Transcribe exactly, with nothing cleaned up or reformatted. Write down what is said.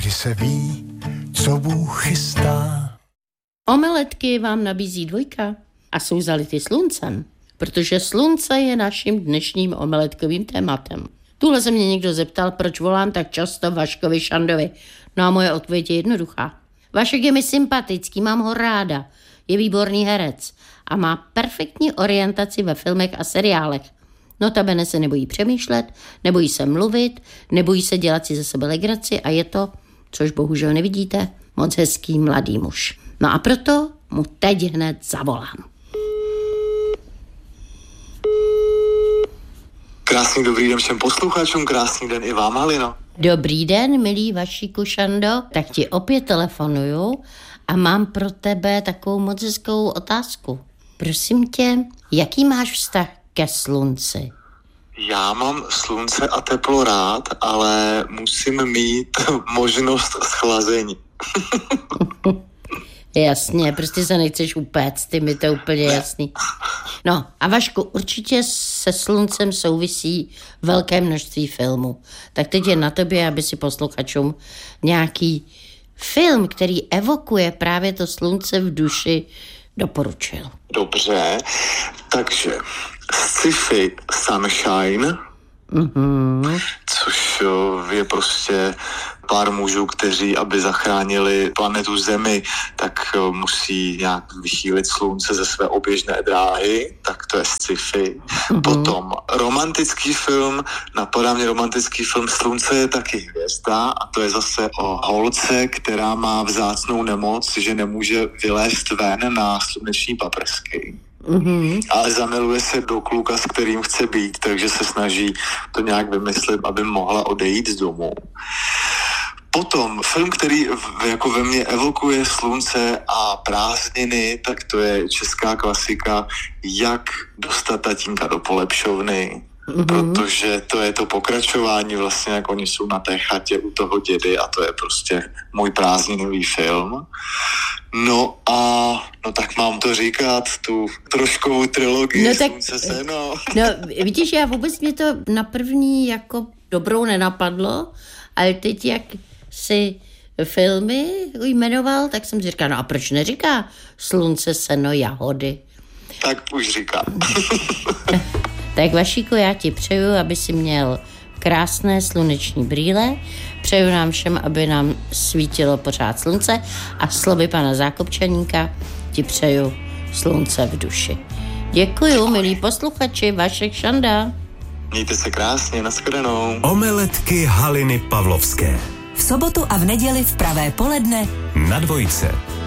kdy se ví, co Bůh chystá. Omeletky vám nabízí Dvojka a jsou zality sluncem, protože slunce je naším dnešním omeletkovým tématem. Tuhle se mě někdo zeptal, proč volám tak často Vaškovi Šandovi. No a moje odpověď je jednoduchá. Vašek je mi sympatický, mám ho ráda, je výborný herec a má perfektní orientaci ve filmech a seriálech. Notabene se nebojí přemýšlet, nebojí se mluvit, nebojí se dělat si ze sebe legraci a je to, což bohužel nevidíte, moc hezký mladý muž. No a proto mu teď hned zavolám. Krásný dobrý den všem posluchačům, krásný den i vám, Halino. Dobrý den, milý Vašíku Šando, tak ti opět telefonuju a mám pro tebe takovou moc hezkou otázku. Prosím tě, jaký máš vztah ke slunci? Já mám slunce a teplo rád, ale musím mít možnost schlazení. Jasně, prostě se nechceš upéct, ty mi to úplně jasný. No a Vašku, určitě se sluncem souvisí velké množství filmů. Tak teď je na tobě, aby si posluchačům nějaký film, který evokuje právě to slunce v duši, doporučil. Dobře, takže sci-fi Sunshine, mm-hmm. což je prostě pár mužů, kteří, aby zachránili planetu Zemi, tak musí nějak vychýlit slunce ze své oběžné dráhy, tak to je sci-fi. Mm-hmm. Potom romantický film, napadá mě romantický film Slunce je taky hvězda a to je zase o holce, která má vzácnou nemoc, že nemůže vylézt ven na sluneční paprsky. Mm-hmm. Ale zamiluje se do kluka, s kterým chce být, takže se snaží to nějak vymyslet, aby mohla odejít z domu. Potom film, který v, jako ve mně evokuje slunce a prázdniny, tak to je česká klasika Jak dostat tatínka do polepšovny, mm-hmm. protože to je to pokračování vlastně, jak oni jsou na té chatě u toho dědy a to je prostě můj prázdninový film. No a no tak mám to říkat, tu troškovou trilogii no tak, Slunce seno. No vidíš, já vůbec mě to na první jako dobrou nenapadlo, ale teď jak si filmy jmenoval, tak jsem si říkal, no a proč neříká Slunce, seno, jahody? Tak už říkám. Tak Vašíku, já ti přeju, aby si měl krásné sluneční brýle, přeju nám všem, aby nám svítilo pořád slunce a slovy pana Zákopčaníka ti přeju slunce v duši. Děkuju, milí posluchači, Vašek Šanda. Mějte se krásně, nashledanou. Omeletky Haliny Pavlovské. V sobotu a v neděli v pravé poledne na Dvojce.